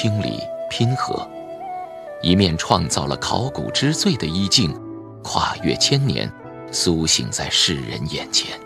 清理拼合，一面创造了考古之最的衣镜，跨越千年，苏醒在世人眼前。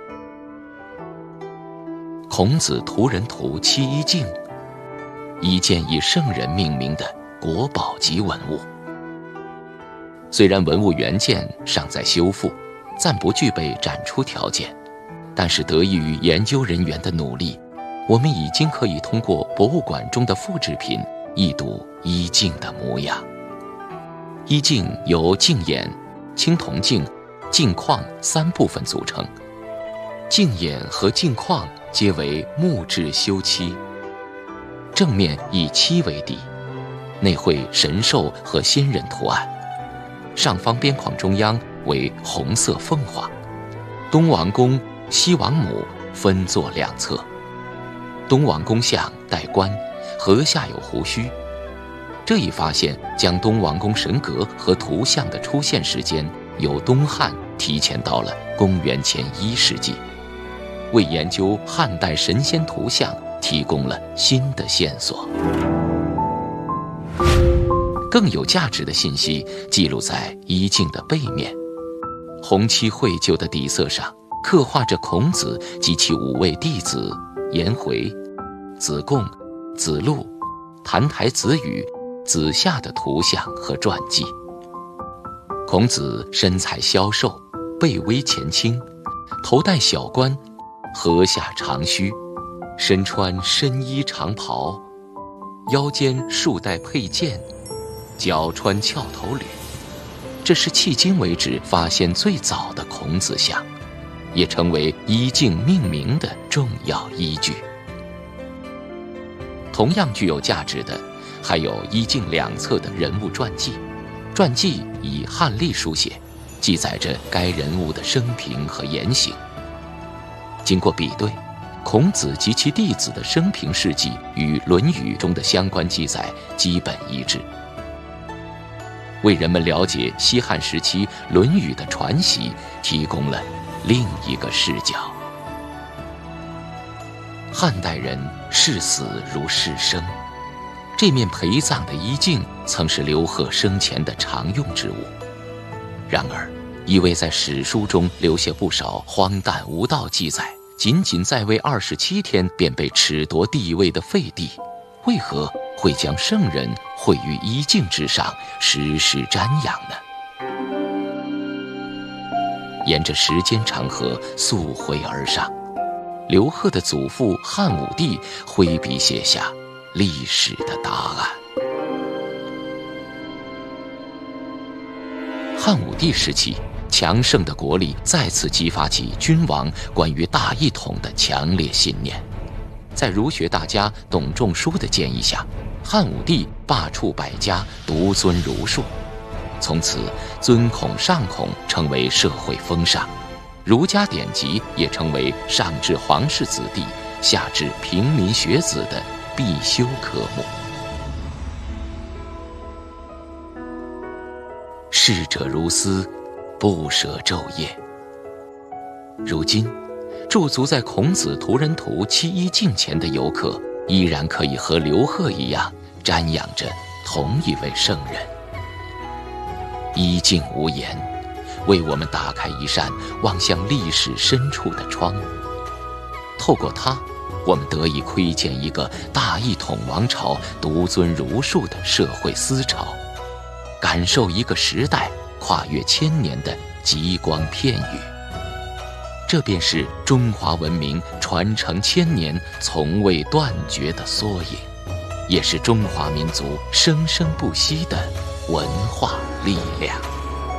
孔子图人图七衣镜，一件以圣人命名的国宝级文物。虽然文物原件尚在修复，暂不具备展出条件，但是得益于研究人员的努力，我们已经可以通过博物馆中的复制品一睹衣镜的模样。衣镜由镜眼、青铜镜、镜框三部分组成，镜眼和镜框皆为木质修漆，正面以漆为底，内绘神兽和仙人图案，上方边框中央为红色凤凰，东王公、西王母分坐两侧，东王公像戴冠，颌下有胡须。这一发现将东王公神格和图像的出现时间由东汉提前到了公元前1世纪，为研究汉代神仙图像提供了新的线索。更有价值的信息记录在衣镜的背面，红漆绘就的底色上刻画着孔子及其5位弟子颜回、子贡、子路、澹台子羽、子夏的图像和传记。孔子身材消瘦，背微前倾，头戴小冠，颌下长须，身穿深衣长袍，腰间束带佩剑，脚穿翘头履。这是迄今为止发现最早的孔子像，也成为衣镜命名的重要依据。同样具有价值的还有衣镜两侧的人物传记，传记以汉隶书写，记载着该人物的生平和言行。经过比对，孔子及其弟子的生平事迹与《论语》中的相关记载基本一致，为人们了解西汉时期《论语》的传习提供了另一个视角。汉代人视死如视生，这面陪葬的衣镜曾是刘贺生前的常用之物。然而，一位在史书中留下不少荒诞无道记载，仅仅在位27天便被褫夺帝位的废帝，为何会将圣人绘于衣镜之上，时时瞻仰呢？沿着时间长河溯回而上，刘贺的祖父汉武帝挥笔写下历史的答案。汉武帝时期，强盛的国力再次激发起君王关于大一统的强烈信念。在儒学大家董仲舒的建议下，汉武帝罢黜百家，独尊儒术，从此尊孔尚孔成为社会风尚，儒家典籍也成为上至皇室子弟，下至平民学子的必修科目。逝者如斯，不舍昼夜。如今驻足在孔子图人图七衣镜前的游客，依然可以和刘贺一样瞻仰着同一位圣人。衣镜无言，为我们打开一扇望向历史深处的窗。透过它，我们得以窥见一个大一统王朝独尊儒术的社会思潮，感受一个时代跨越千年的极光片语。这便是中华文明传承千年从未断绝的缩影，也是中华民族生生不息的文化力量。